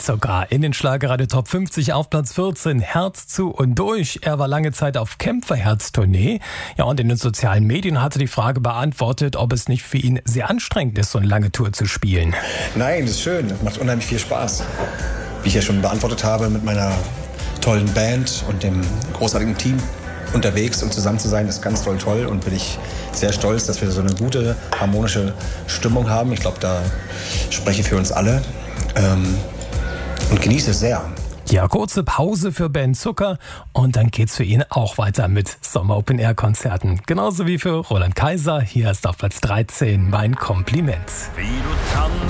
Zucker in den Schlagerradio Top 50 auf Platz 14. Herz zu und durch. Er war lange Zeit auf Kämpferherz-Tournee. Ja, und in den sozialen Medien hat er die Frage beantwortet, ob es nicht für ihn sehr anstrengend ist, so eine lange Tour zu spielen. Nein, das ist schön. Das macht unheimlich viel Spaß. Wie ich ja schon beantwortet habe, mit meiner tollen Band und dem großartigen Team unterwegs und zusammen zu sein, ist ganz toll und bin ich sehr stolz, dass wir so eine gute, harmonische Stimmung haben. Ich glaube, da spreche ich für uns alle und genieße es sehr. Ja, kurze Pause für Ben Zucker und dann geht's für ihn auch weiter mit Sommer-Open-Air-Konzerten. Genauso wie für Roland Kaiser. Hier ist auf Platz 13 mein Kompliment. Wie du tanzt.